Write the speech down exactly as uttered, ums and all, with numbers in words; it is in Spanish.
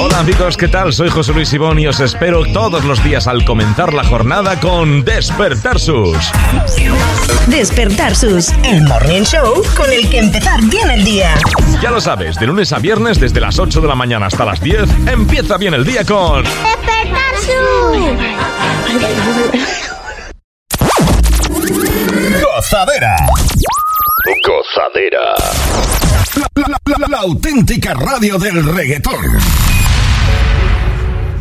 Hola amigos, ¿qué tal? Soy José Luis Ibón y os espero todos los días al comenzar la jornada con Despertar Sus. Despertar Sus, el morning show con el que empezar bien el día. Ya lo sabes, de lunes a viernes desde las ocho de la mañana hasta las diez, empieza bien el día con Despertar Sus. Gozadera. Gozadera. La, la, la, la, la auténtica radio del reggaetón.